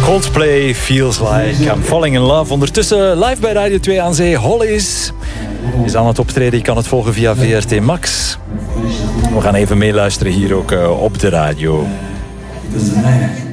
Coldplay, Feels Like I'm Falling in Love. Ondertussen live bij Radio 2 aan Zee. Hollies is aan het optreden. Je kan het volgen via VRT Max. We gaan even meeluisteren hier ook op de radio.